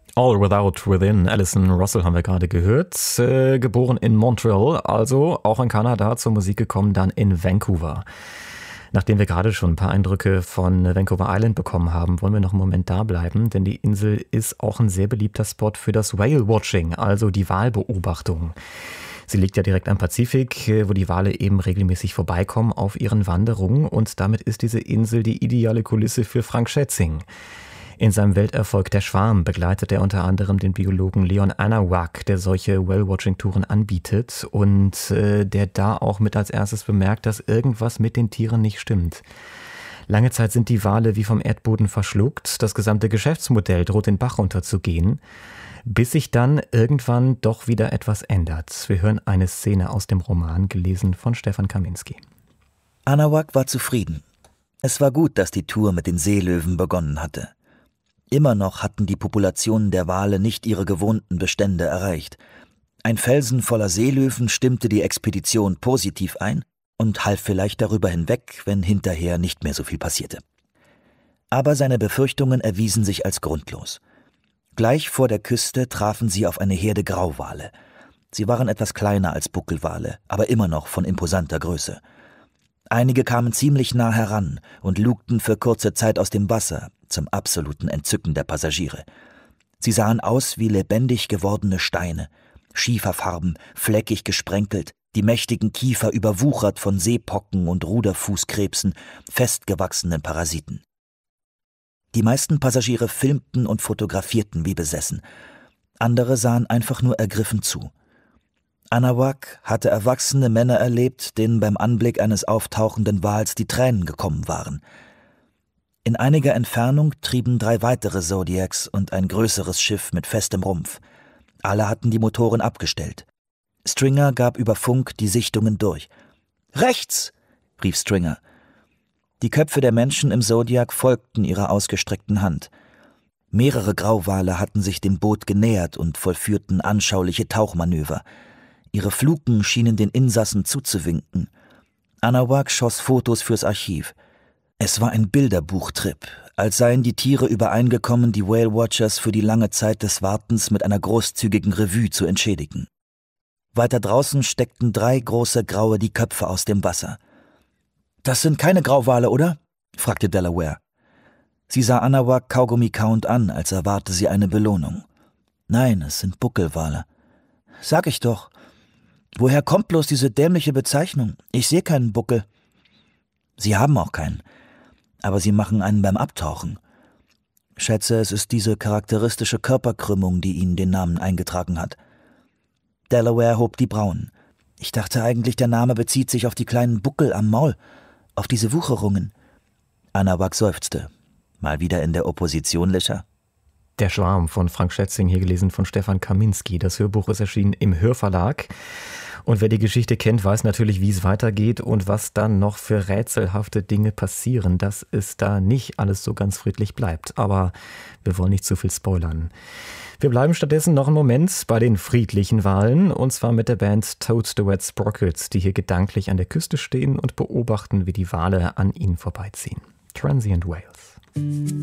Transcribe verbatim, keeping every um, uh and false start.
All Without Within, Alison Russell haben wir gerade gehört, äh, geboren in Montreal, also auch in Kanada, zur Musik gekommen, dann in Vancouver. Nachdem wir gerade schon ein paar Eindrücke von Vancouver Island bekommen haben, wollen wir noch einen Moment da bleiben, denn die Insel ist auch ein sehr beliebter Spot für das Whale-Watching, also die Walbeobachtung. Sie liegt ja direkt am Pazifik, wo die Wale eben regelmäßig vorbeikommen auf ihren Wanderungen, und damit ist diese Insel die ideale Kulisse für Frank Schätzing. In seinem Welterfolg Der Schwarm begleitet er unter anderem den Biologen Leon Anawak, der solche Whale-Watching-Touren anbietet und äh, der da auch mit als erstes bemerkt, dass irgendwas mit den Tieren nicht stimmt. Lange Zeit sind die Wale wie vom Erdboden verschluckt, das gesamte Geschäftsmodell droht den Bach runterzugehen, bis sich dann irgendwann doch wieder etwas ändert. Wir hören eine Szene aus dem Roman, gelesen von Stefan Kaminski. Anawak war zufrieden. Es war gut, dass die Tour mit den Seelöwen begonnen hatte. Immer noch hatten die Populationen der Wale nicht ihre gewohnten Bestände erreicht. Ein Felsen voller Seelöwen stimmte die Expedition positiv ein und half vielleicht darüber hinweg, wenn hinterher nicht mehr so viel passierte. Aber seine Befürchtungen erwiesen sich als grundlos. Gleich vor der Küste trafen sie auf eine Herde Grauwale. Sie waren etwas kleiner als Buckelwale, aber immer noch von imposanter Größe. Einige kamen ziemlich nah heran und lugten für kurze Zeit aus dem Wasser, zum absoluten Entzücken der Passagiere. Sie sahen aus wie lebendig gewordene Steine, schieferfarben, fleckig gesprenkelt, die mächtigen Kiefer überwuchert von Seepocken und Ruderfußkrebsen, festgewachsenen Parasiten. Die meisten Passagiere filmten und fotografierten wie besessen. Andere sahen einfach nur ergriffen zu. Anawak hatte erwachsene Männer erlebt, denen beim Anblick eines auftauchenden Wals die Tränen gekommen waren. In einiger Entfernung trieben drei weitere Zodiacs und ein größeres Schiff mit festem Rumpf. Alle hatten die Motoren abgestellt. Stringer gab über Funk die Sichtungen durch. »Rechts!« rief Stringer. Die Köpfe der Menschen im Zodiac folgten ihrer ausgestreckten Hand. Mehrere Grauwale hatten sich dem Boot genähert und vollführten anschauliche Tauchmanöver. Ihre Fluken schienen den Insassen zuzuwinken. Anawak schoss Fotos fürs Archiv. Es war ein Bilderbuchtrip, als seien die Tiere übereingekommen, die Whale Watchers für die lange Zeit des Wartens mit einer großzügigen Revue zu entschädigen. Weiter draußen steckten drei große Graue die Köpfe aus dem Wasser. »Das sind keine Grauwale, oder?« fragte Delaware. Sie sah Anawak Kaugummi kauend an, als erwarte sie eine Belohnung. »Nein, es sind Buckelwale.« »Sag ich doch. Woher kommt bloß diese dämliche Bezeichnung? Ich sehe keinen Buckel.« »Sie haben auch keinen. Aber sie machen einen beim Abtauchen. Schätze, es ist diese charakteristische Körperkrümmung, die ihnen den Namen eingetragen hat.« Delaware hob die Brauen. »Ich dachte eigentlich, der Name bezieht sich auf die kleinen Buckel am Maul, auf diese Wucherungen.« Anawak seufzte. »Mal wieder in der Opposition, Lischer?« Der Schwarm von Frank Schätzing, hier gelesen von Stefan Kaminski. Das Hörbuch ist erschienen im Hörverlag. Und wer die Geschichte kennt, weiß natürlich, wie es weitergeht und was dann noch für rätselhafte Dinge passieren, dass es da nicht alles so ganz friedlich bleibt. Aber wir wollen nicht zu viel spoilern. Wir bleiben stattdessen noch einen Moment bei den friedlichen Walen, und zwar mit der Band Toad the Wet Sprockets, die hier gedanklich an der Küste stehen und beobachten, wie die Wale an ihnen vorbeiziehen. Transient Whales.